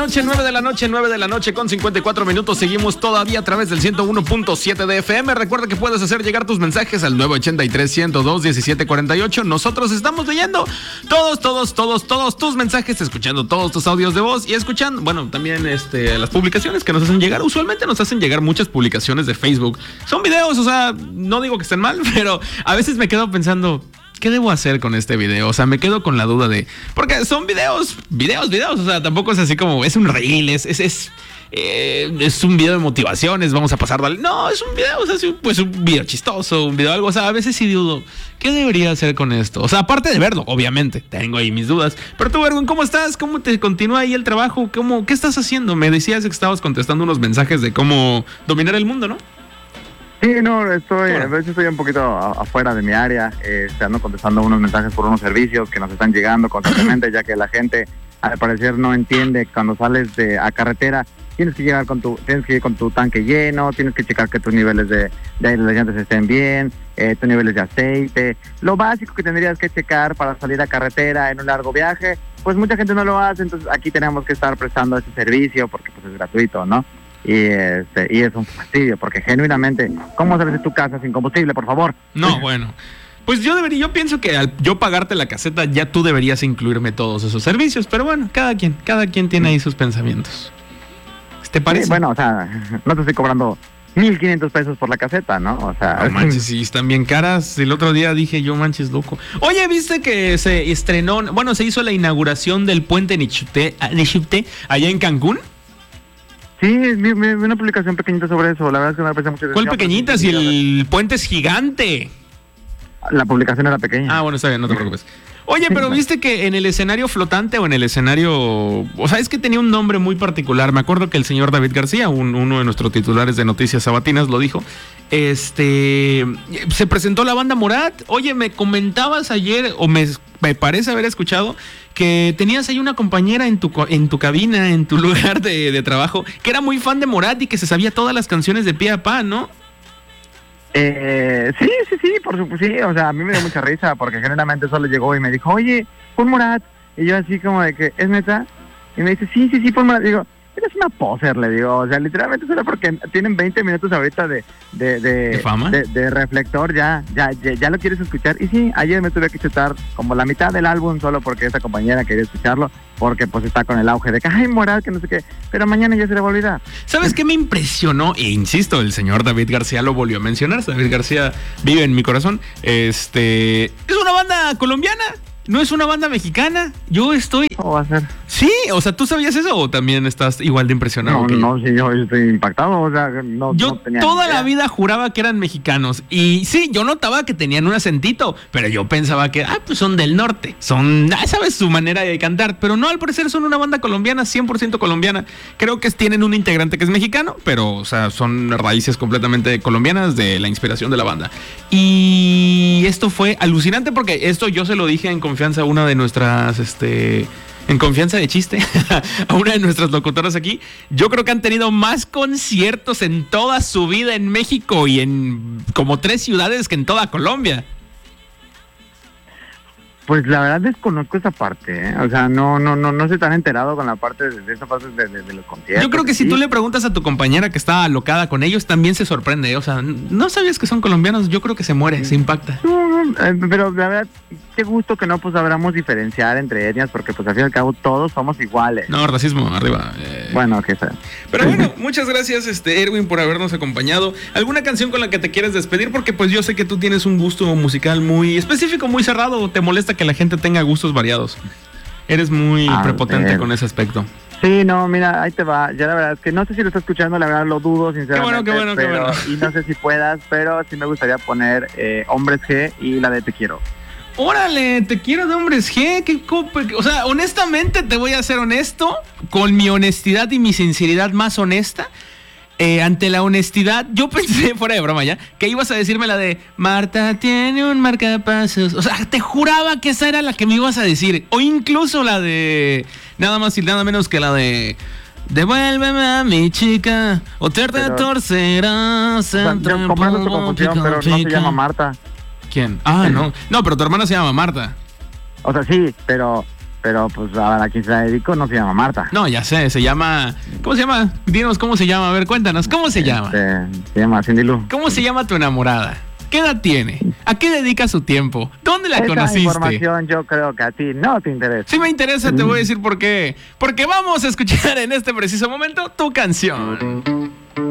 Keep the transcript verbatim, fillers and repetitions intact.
noche, nueve de la noche, nueve de la noche con cincuenta y cuatro minutos. Seguimos todavía a través del ciento uno punto siete de F M. Recuerda que puedes hacer llegar tus mensajes al nueve ochenta y tres, ciento dos, diecisiete cuarenta y ocho. Nosotros estamos leyendo todos, todos, todos, todos tus mensajes, escuchando todos tus audios de voz y escuchando, bueno, también este, las publicaciones que nos hacen llegar. Usualmente nos hacen llegar muchas publicaciones de Facebook. Son videos, o sea, no digo que estén mal, pero a veces me quedo pensando, ¿qué debo hacer con este video? O sea, me quedo con la duda de... Porque son videos, videos, videos. O sea, tampoco es así como... Es un reel, es... es, es Eh, es un video de motivaciones, vamos a pasar, dale. No, es un video, o sea, es un, pues un video chistoso, un video algo, o sea, a veces sí dudo, ¿qué debería hacer con esto? O sea, aparte de verlo, obviamente, tengo ahí mis dudas. Pero tú, Erwin, ¿cómo estás? ¿Cómo te continúa ahí el trabajo? ¿Cómo, ¿Qué estás haciendo? Me decías que estabas contestando unos mensajes de cómo dominar el mundo, ¿no? Sí, no, estoy, a veces estoy un poquito afuera de mi área, eh, ando contestando unos mensajes por unos servicios que nos están llegando constantemente, ya que la gente, al parecer, no entiende cuando sales de a carretera. Tienes que llegar con tu, tienes que ir con tu tanque lleno, tienes que checar que tus niveles de, de aire de las llantas estén bien, eh, tus niveles de aceite, lo básico que tendrías que checar para salir a carretera en un largo viaje, pues mucha gente no lo hace, entonces aquí tenemos que estar prestando ese servicio porque pues es gratuito, ¿no? Y este, y es un fastidio, porque genuinamente, ¿cómo sales de tu casa sin combustible, por favor? No, bueno. Pues yo debería, yo pienso que al yo pagarte la caseta, ya tú deberías incluirme todos esos servicios, pero bueno, cada quien, cada quien tiene ahí sus pensamientos. ¿Te parece? Sí, bueno, o sea, no te estoy cobrando mil quinientos pesos por la caseta, ¿no? O sea... No manches, sí, están bien caras. El otro día dije yo, manches, loco. Oye, ¿viste que se estrenó, bueno, se hizo la inauguración del puente Nechipté, Nechipté allá en Cancún? Sí, vi, vi una publicación pequeñita sobre eso, la verdad es que me parece mucho... ¿Cuál pequeñita? Si el puente es gigante. La publicación era pequeña. Ah, bueno, está bien, no te preocupes. Oye, pero viste que en el escenario flotante o en el escenario... O sea, es que tenía un nombre muy particular. Me acuerdo que el señor David García, un, uno de nuestros titulares de Noticias Sabatinas, lo dijo. Este... Se presentó la banda Morat. Oye, me comentabas ayer, o me, me parece haber escuchado, que tenías ahí una compañera en tu, en tu cabina, en tu lugar de, de trabajo, que era muy fan de Morat y que se sabía todas las canciones de pie a pa, ¿no? Eh, sí, sí, sí, por supuesto, sí, o sea, a mí me dio mucha risa porque generalmente solo llegó y me dijo, oye, pon Morat, y yo así como de que, ¿es neta? Y me dice, sí, sí, sí, pon Morat, y digo, eres una poser, le digo, o sea, literalmente solo porque tienen veinte minutos ahorita de de de, ¿De fama? De, de reflector, ya, ya, ya, ya lo quieres escuchar, y sí, ayer me tuve que chutar como la mitad del álbum solo porque esa compañera quería escucharlo, porque pues está con el auge de que, ay, Morat, que no sé qué, pero mañana ya se le va a olvidar. ¿Sabes qué me impresionó? E insisto, el señor David García lo volvió a mencionar. David García vive en mi corazón. Este, es una banda colombiana, no es una banda mexicana. Yo estoy... ¿Cómo va a ser? Sí, o sea, ¿tú sabías eso o también estás igual de impresionado? No, que no, yo? sí, yo estoy impactado, o sea, no, Yo no tenía toda ni idea. la vida juraba que eran mexicanos y sí, yo notaba que tenían un acentito, pero yo pensaba que, ah, pues son del norte, son, ah, sabes, su manera de cantar, pero no, al parecer son una banda colombiana, cien por ciento colombiana. Creo que tienen un integrante que es mexicano, pero, o sea, son raíces completamente colombianas de la inspiración de la banda. Y esto fue alucinante porque esto yo se lo dije en confianza a una de nuestras, este... en confianza de chiste, a una de nuestras locutoras aquí. Yo creo que han tenido más conciertos en toda su vida en México y en como tres ciudades que en toda Colombia. Pues la verdad desconozco esa parte, ¿eh? O sea, no, no, no, no estoy tan enterado con la parte de, de esa parte de, de, de los conciertos. Yo creo que si sí. tú le preguntas a tu compañera que está alocada con ellos, también se sorprende, ¿eh? O sea, no sabías que son colombianos, yo creo que se muere, se impacta. No, no, eh, pero la verdad, qué gusto que no pues sabramos diferenciar entre etnias, porque pues al fin y al cabo todos somos iguales. No, racismo, arriba. Eh. Bueno, que sea. Pero bueno, muchas gracias, este Erwin, por habernos acompañado. ¿Alguna canción con la que te quieres despedir? Porque pues yo sé que tú tienes un gusto musical muy específico, muy cerrado. ¿Te molesta que la gente tenga gustos variados? Eres muy A prepotente ver. con ese aspecto. Sí, no, mira, ahí te va. Ya la verdad es que no sé si lo está escuchando, la verdad lo dudo, sinceramente. Qué bueno, qué bueno, qué pero, bueno. Y no sé si puedas, pero sí me gustaría poner eh, Hombres G y la de Te Quiero. Órale, Te Quiero de Hombres G. Qué cope. O sea, honestamente te voy a ser honesto, con mi honestidad y mi sinceridad más honesta. Eh, ante la honestidad, yo pensé, fuera de broma ya, que ibas a decirme la de Marta tiene un marcapasos. O sea, te juraba que esa era la que me ibas a decir. O incluso la de nada más y nada menos que la de Devuélveme a mi chica, o te retorcerás. O sea, yo comprendo tu confusión, pero no se llama Marta. ¿Quién? Ah, no. No, pero tu hermana se llama Marta. O sea, sí, pero pero pues a la que se la dedico no se llama Marta. No, ya sé, se llama... ¿Cómo se llama? Dinos cómo se llama, a ver, cuéntanos, ¿cómo se llama? Este, se llama Cindy Lou. ¿Cómo se llama tu enamorada? ¿Qué edad tiene? ¿A qué dedica su tiempo? ¿Dónde la Esa conociste? información yo creo que a ti no te interesa. Si me interesa, te voy a decir por qué. Porque vamos a escuchar en este preciso momento tu canción.